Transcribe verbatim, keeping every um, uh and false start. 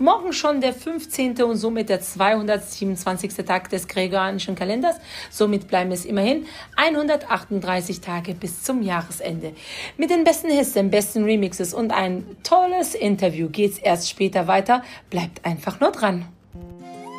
Morgen schon der fünfzehnte und somit der zweihundertsiebenundzwanzigste Tag des gregorianischen Kalenders. Somit bleiben es immerhin hundertachtunddreißig Tage bis zum Jahresende. Mit den besten Hits, den besten Remixes und ein tolles Interview geht's erst später weiter. Bleibt einfach nur dran.